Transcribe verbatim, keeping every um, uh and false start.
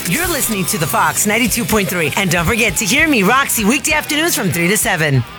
You're listening to The Fox ninety-two point three. And don't forget to hear me, Roxy, weekday afternoons from three to seven.